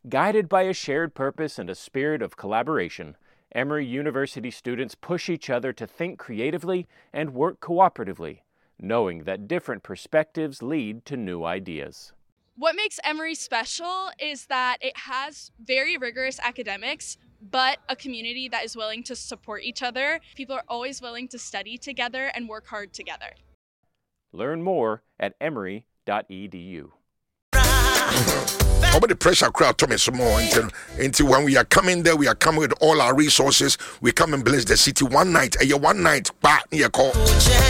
Guided by a shared purpose and a spirit of collaboration, Emory University students push each other to think creatively and work cooperatively, knowing that different perspectives lead to new ideas. What makes Emory special is that it has very rigorous academics, but a community that is willing to support each other. People are always willing to study together and work hard together. Learn more at emory.edu. Over the pressure crowd told me some more until when we are coming there, we are coming with all our resources. We come and bless the city one night. One night, call.